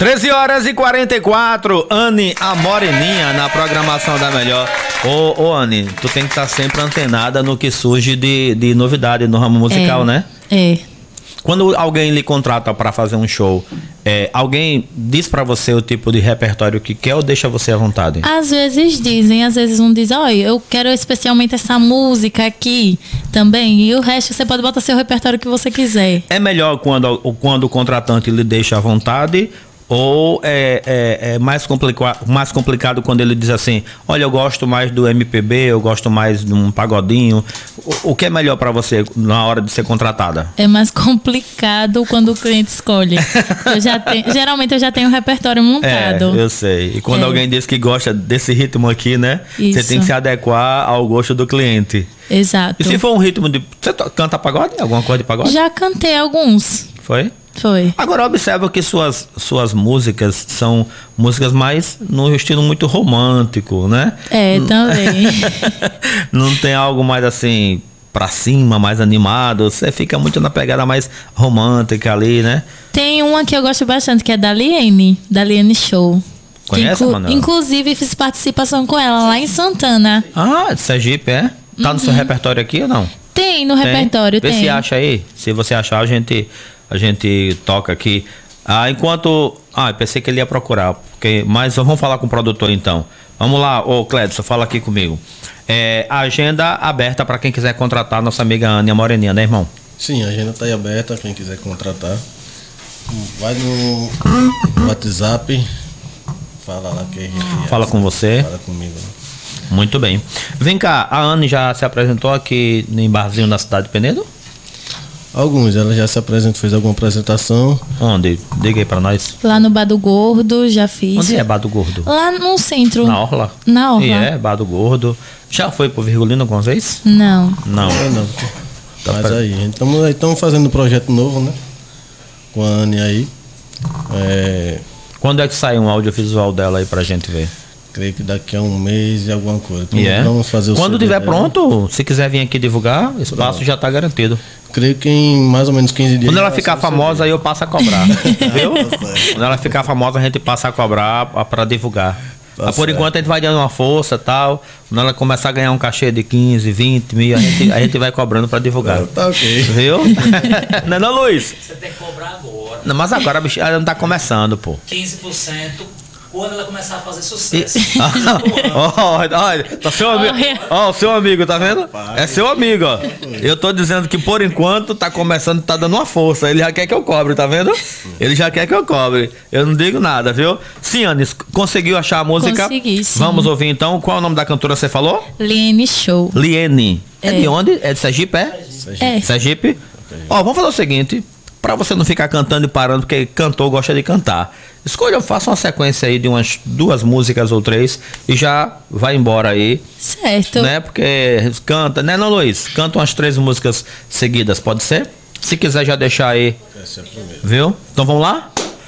13h44, Anne, a moreninha na programação da melhor. Ô Anne, tu tem que estar sempre antenada no que surge de novidade no ramo musical, né? É. Quando alguém lhe contrata para fazer um show, alguém diz para você o tipo de repertório que quer ou deixa você à vontade? Às vezes dizem, às vezes um diz, olha, eu quero especialmente essa música aqui também. E o resto você pode botar seu repertório que você quiser. É melhor quando o contratante lhe deixa à vontade? Ou é mais complicado quando ele diz assim, olha, eu gosto mais do MPB, eu gosto mais de um pagodinho. O que é melhor para você na hora de ser contratada? É mais complicado quando o cliente escolhe. Geralmente eu já tenho um repertório montado. Eu sei. E quando alguém diz que gosta desse ritmo aqui, né? Isso. Você tem que se adequar ao gosto do cliente. Exato. E se for um ritmo de... Você canta pagode? Alguma coisa de pagode? Já cantei alguns. Foi? Foi. Agora observa que suas músicas são músicas mais no estilo muito romântico, né? Também. Não tem algo mais assim pra cima, mais animado. Você fica muito na pegada mais romântica ali, né? Tem uma que eu gosto bastante, que é da Liene Show. Conhece, Manuel? Inclusive fiz participação com ela lá em Santana. Ah, de Sergipe, é? Tá no seu repertório aqui ou não? Tem no repertório, Vê tem. se acha aí. Se você achar, a gente toca aqui. Eu pensei que ele ia procurar. Mas vamos falar com o produtor então. Vamos lá, ô Clédson, fala aqui comigo. Agenda aberta para quem quiser contratar nossa amiga Anne, a moreninha, né, irmão? Sim, a agenda tá aí aberta, quem quiser contratar. Vai no WhatsApp, fala lá que a gente... Fala com você. Fala comigo. Muito bem. Vem cá, a Anne já se apresentou aqui em barzinho na cidade de Penedo? Alguns, ela já se apresentou, fez alguma apresentação. Onde? Diga aí pra nós. Lá no Bar do Gordo, já fiz. Onde é Bar do Gordo? Lá no centro. Na Orla? Na Orla. E Bar do Gordo. Já foi pro Virgulino algumas vezes? Não. Não. Não. Mas aí, estamos fazendo um projeto novo, né? Com a Anne aí. Quando é que sai um audiovisual dela aí pra gente ver? Creio que daqui a um mês e alguma coisa. Vamos fazer quando tiver pronto, se quiser vir aqui divulgar, o espaço já tá garantido. Creio que em mais ou menos 15 dias. Quando ela ficar famosa, aí eu passo a cobrar. Viu? Quando ela ficar famosa, a gente passa a cobrar pra divulgar. Mas por enquanto a gente vai dando uma força e tal. Quando ela começar a ganhar um cachê de 15, 20 mil, a gente vai cobrando pra divulgar. Tá ok. Viu? Não, Luiz? Você tem que cobrar agora. Não, mas agora a bichinha não tá começando, pô. 15%. Quando ela começar a fazer sucesso. Olha, tá seu amigo. Ó, o seu amigo, tá vendo? É seu amigo, ó. Eu tô dizendo que por enquanto tá começando, tá dando uma força. Ele já quer que eu cobre, tá vendo? Ele já quer que eu cobre. Eu não digo nada, viu? Sim, Anne, conseguiu achar a música? Consegui, sim. Vamos ouvir então. Qual é o nome da cantora que você falou? Liene Show. Liene. É de onde? É de Sergipe, Sergipe? Ó, vamos fazer o seguinte. Pra você não ficar cantando e parando, porque cantor gosta de cantar. Faça uma sequência aí de umas 2 músicas ou 3 e já vai embora aí. Certo. Né? Porque canta, né, não, Luiz? Canta umas 3 músicas seguidas, pode ser? Se quiser já deixar aí. Essa é a primeira. Viu? Então vamos lá?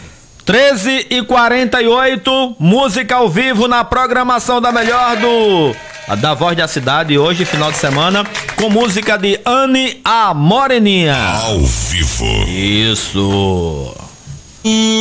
13h48, música ao vivo na programação da melhor da Voz da Cidade, hoje, final de semana, com música de Anne, a moreninha. Ao vivo. Isso.